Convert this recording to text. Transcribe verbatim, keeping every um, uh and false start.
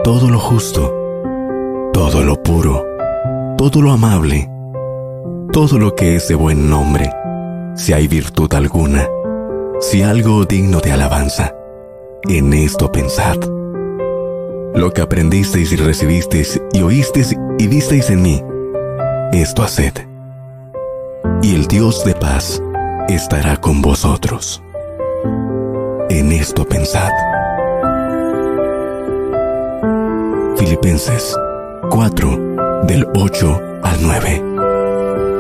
todo lo justo, todo lo puro, todo lo amable, todo lo que es de buen nombre, si hay virtud alguna, si algo digno de alabanza, en esto pensad. Lo que aprendisteis y recibisteis y oísteis y visteis en mí, esto haced, y el Dios de paz estará con vosotros. En esto pensad. Filipenses cuatro, del ocho al nueve.